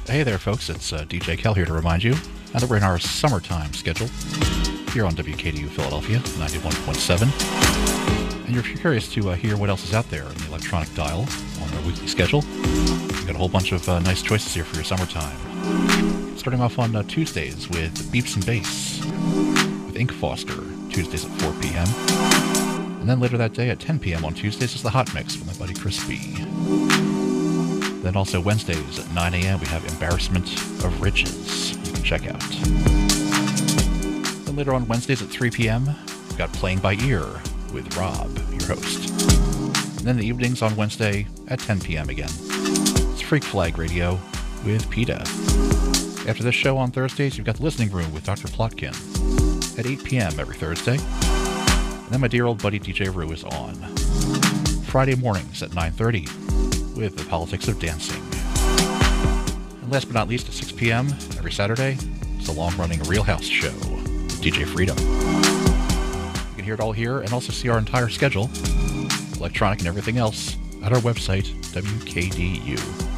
Hey there, folks. It's DJ Kel here to remind you that we're in our summertime schedule here on WKDU Philadelphia, 91.7. And you're curious to hear what else is out there in the electronic dial on our weekly schedule. We've got a whole bunch of nice choices here for your summertime. Starting off on Tuesdays with Beeps and Bass with Ink Foster, Tuesdays at 4 p.m. And then later that day at 10 p.m. on Tuesdays is the Hot Mix with my buddy Chris B. Then also Wednesdays at 9 a.m. we have Embarrassment of Riches you can check out. Then later on Wednesdays at 3 p.m. we've got Playing by Ear with Rob, your host. And then the evenings on Wednesday at 10 p.m. again. It's Freak Flag Radio with PETA. After this show on Thursdays, you've got the Listening Room with Dr. Plotkin at 8 p.m. every Thursday. And then my dear old buddy DJ Rue is on Friday mornings at 9:30 with the Politics of Dancing. And last but not least, at 6 p.m. every Saturday, it's the long-running Real House Show with DJ Freedom. You can hear it all here and also see our entire schedule, electronic and everything else, at our website, WKDU.org.